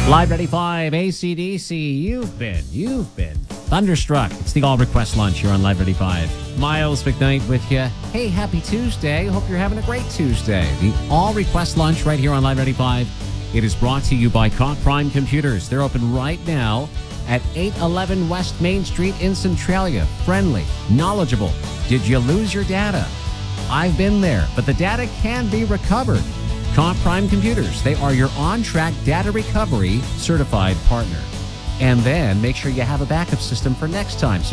Live 95 ACDC. You've been thunderstruck. It's the All Request Lunch here on Live 95. Miles McKnight with you. Hey, happy Tuesday. Hope you're having a great Tuesday. The All Request Lunch right here on Live 95. It is brought to you by Comp Prime Computers. They're open right now at 811 West Main Street in Centralia. Friendly, knowledgeable. Did you lose your data? I've been there, but the data can be recovered. Comp Prime Computers, they are your on-track data recovery certified partner. And then make sure you have a backup system for next time. So